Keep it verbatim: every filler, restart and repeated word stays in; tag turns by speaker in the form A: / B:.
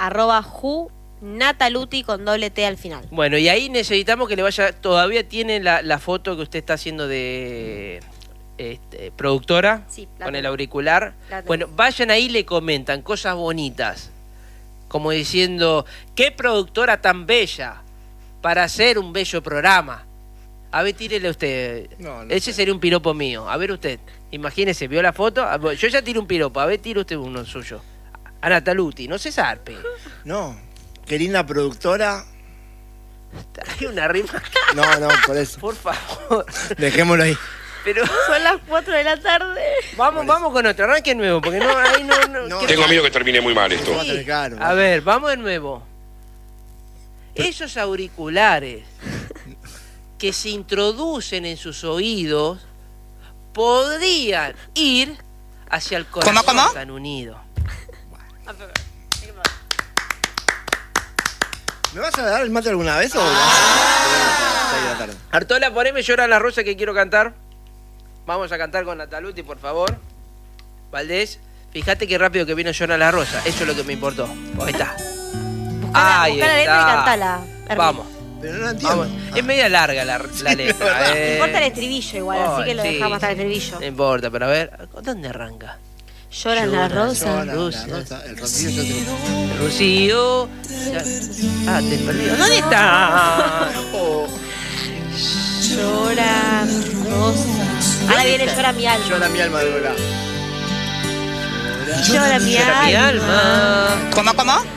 A: arroba ju Nataluti con doble T al final.
B: Bueno, y ahí necesitamos que le vaya... Todavía tiene la, la foto que usted está haciendo de este, productora,
A: sí,
B: con
A: tengo.
B: el auricular. Bueno, vayan ahí y le comentan cosas bonitas. Como diciendo, qué productora tan bella para hacer un bello programa. A ver, tírele usted. No, no Ese sé. sería un piropo mío. A ver usted, imagínese, ¿vio la foto? Yo ya tiro un piropo. A ver, tire usted uno suyo. A Nataluti, no se zarpe.
C: No, qué linda productora.
B: Hay una rima.
C: No, no, por eso.
B: Por favor.
C: Dejémoslo ahí.
A: Pero son las cuatro de la tarde.
B: Vamos, vamos con otro, arranque de nuevo, porque no, ahí no, no,
D: no Tengo miedo que termine muy mal esto.
B: Sí. A ver, vamos de nuevo. Esos auriculares que se introducen en sus oídos podrían ir hacia el corazón
E: ¿Cómo, cómo?
B: tan unido.
C: ¿Me vas a dar el mate alguna vez o...? Ah.
B: Artola, poneme Llora la Rosa que quiero cantar. Vamos a cantar con Nataluti, por favor. Valdés, fíjate qué rápido que vino Llora la Rosa. Eso es lo que me importó. Ahí está.
A: Buscala,
B: Ahí
A: buscala
B: está.
A: la letra y cantala. Hermín.
B: Vamos.
C: Pero no la entiendo.
B: Vamos. Es media larga la, la
C: sí,
B: letra.
A: No
B: eh.
A: importa el estribillo igual,
B: oh,
A: así que lo
B: sí.
A: dejamos hasta el estribillo.
B: No importa, pero a ver, ¿dónde arranca?
A: Lloran las rosas.
C: La rosa, el rocío, yo te...
B: El rocío. Ah, te perdí. ¿Dónde está? Oh.
A: Lloran rosas. Ahora viene Llora mi alma.
C: Llora mi alma de verdad.
A: Llora mi
B: Llora mi
A: alma.
B: alma.
E: ¿Cómo, cómo?